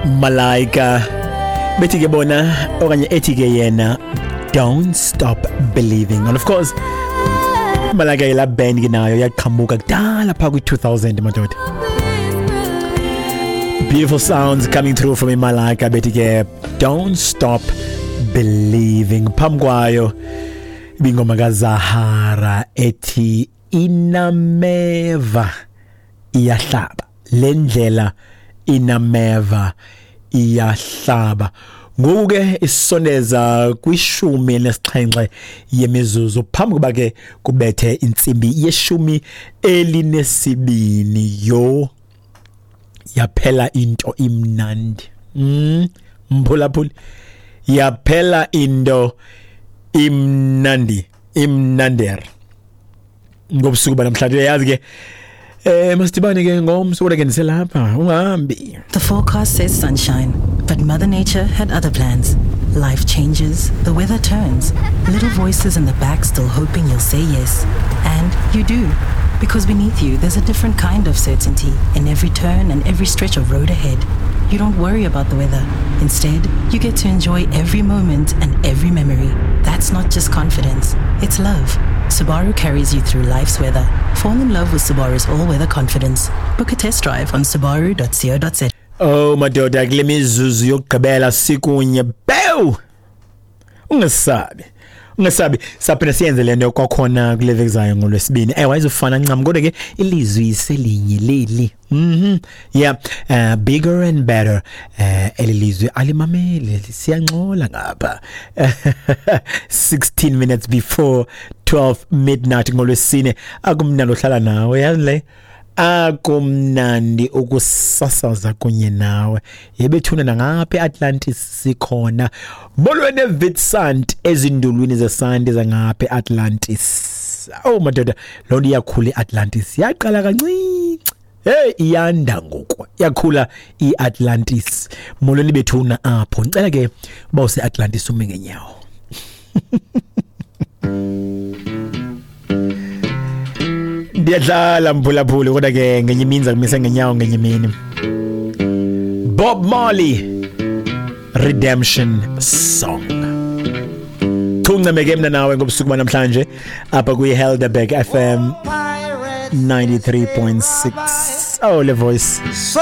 Malaika bethi ke bona okanye ethi ke yena don't stop believing. And of course Malaika ila band ke nayo yaqhamuka kudala pha ku-2000 madoda. Beautiful sounds coming through from Malaika bethi ke don't stop believing. Phamkwayo ibingoma kaZahara ethi inameva iyahlaba, lendlela inameva iyahlaba. Ngoku ke isondeza kwishumi nesixhenxe yemizuzu phambi kuba ke kubethe insimbi yeshumi elinesibini. Yo yaphela into imnandi. Mphulaphuli yaphela into imnander ngobusuku banamhlanje. Yazi ke masitibane ke ngomsuku ke ndiselapha ungahambi. The forecast says sunshine, but Mother Nature had other plans. Life changes, the weather turns. Little voices in the back still hoping you'll say yes. And you do. Because beneath you, there's a different kind of certainty in every turn and every stretch of road ahead. You don't worry about the weather. Instead, you get to enjoy every moment and every memory. That's not just confidence, it's love. Subaru carries you through life's weather. Fall in love with Subaru's all-weather confidence. Book a test drive on subaru.co.za. Oh madoda, kule mizuzu yokugqibela sikunye bew. Ungesabi sapena siyenze lento kwakhona kule veki zayo ngolwesibini. Wayizofana ncam kodwa ke ilizwi iselinye leli. Yeah, bigger and better. Elilizwi alimamele siyancola ngapha. 16 minutes before 12 midnight ngolwesine. Akumnandi ohlala nawe yazi le. Akumnandi ukusasaza kunye nawe. Yebethuna nangapha eAtlantis sikhona. Bolweni eVitsant ezindulwini zeSande zangapha eAtlantis. Oh madoda, lo iyakhula eAtlantis. Yaqala kancinci. Hey iyanda ngoku. Yakhula iAtlantis. Molweni bethuna apho. Ngicela ke uba useAtlantis ume ngenyawo. Ndiyadlala mphulaphuli kodwa ke ngenye imini zakumisa ngenyawo ngenye imini. Bob Marley Redemption Song. Kuncemeke mna nawe ngobusuku banamhlanje apha kwi-Helderberg FM 93.6. Oh le voice.